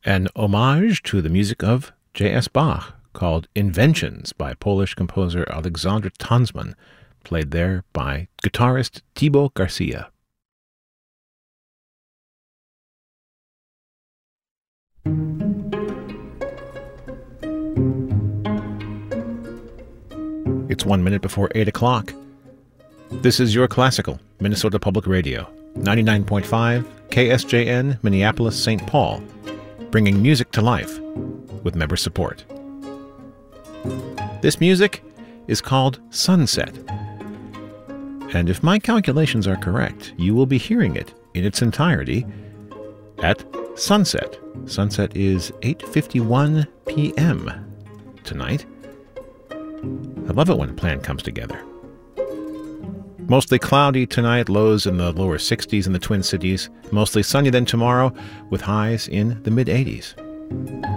An homage to the music of J.S. Bach, called Inventions by Polish composer Alexander Tansman, played there by guitarist Thibaut Garcia. It's 1 minute before 8 o'clock. This is Your Classical, Minnesota Public Radio, 99.5 KSJN, Minneapolis, St. Paul, bringing music to life with member support. This music is called Sunset. And if my calculations are correct, you will be hearing it in its entirety at sunset. Sunset is 8:51 p.m. tonight. I love it when a plan comes together. Mostly cloudy tonight, lows in the lower 60s in the Twin Cities. Mostly sunny then tomorrow, with highs in the mid-80s.